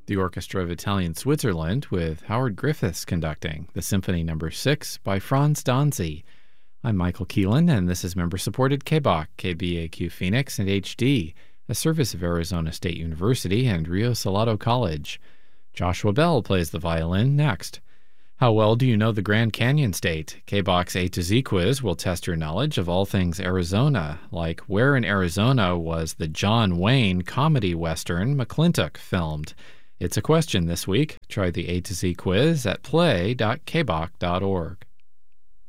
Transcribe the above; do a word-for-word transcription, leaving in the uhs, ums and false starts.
The Orchestra of Italian Switzerland with Howard Griffiths conducting the Symphony Number six by Franz Danzi. I'm Michael Keelan, and this is member-supported K B A Q, K B A Q Phoenix, and H D, a service of Arizona State University and Rio Salado College. Joshua Bell plays the violin next. How well do you know the Grand Canyon State? K B A Q's A to Z quiz will test your knowledge of all things Arizona, like where in Arizona was the John Wayne comedy western McClintock filmed? It's a question this week. Try the A to Z quiz at play dot k b a q dot org.